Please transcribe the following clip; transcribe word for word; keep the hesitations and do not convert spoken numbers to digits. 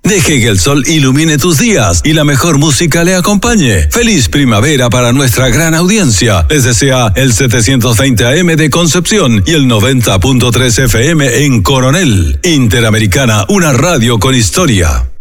Deje que el sol ilumine tus días y la mejor música le acompañe. Feliz primavera para nuestra gran audiencia. Les desea el setecientos veinte A M de Concepción y el noventa punto tres F M en Coronel. Interamericana, una radio con historia.